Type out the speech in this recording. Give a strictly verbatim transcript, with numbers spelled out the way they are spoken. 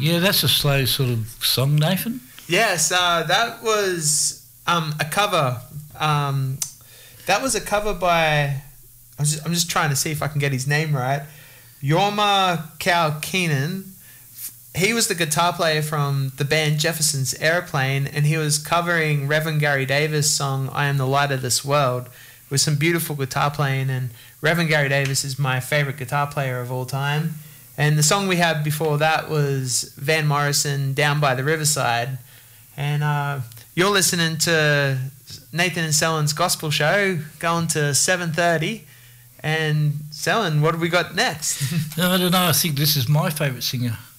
Yeah, that's a slow sort of song, Nathan. Yes, uh, that was um, a cover. Um, that was a cover by... I'm just, I'm just trying to see if I can get his name right. Jorma Kaukonen. He was the guitar player from the band Jefferson's Airplane, and he was covering Reverend Gary Davis' song "I Am the Light of This World" with some beautiful guitar playing. And Reverend Gary Davis is my favorite guitar player of all time. And the song we had before that was Van Morrison, "Down by the Riverside." And uh, you're listening to Nathan and Sellen's Gospel Show, going to seven thirty. And Sellen, what have we got next? I don't know. I think this is my favourite singer.